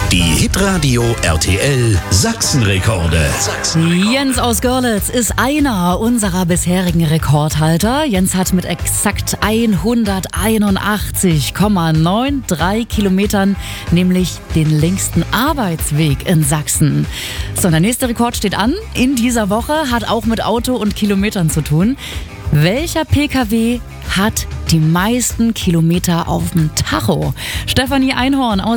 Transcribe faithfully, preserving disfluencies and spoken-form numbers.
Die Hitradio R T L Sachsenrekorde. Sachsen Jens aus Görlitz ist einer unserer bisherigen Rekordhalter. Jens hat mit exakt hunderteinundachtzig Komma dreiundneunzig Kilometern nämlich den längsten Arbeitsweg in Sachsen. So, der nächste Rekord steht an. In dieser Woche hat auch mit Auto und Kilometern zu tun. Welcher P K W hat die meisten Kilometer auf dem Tacho? Stefanie Einhorn aus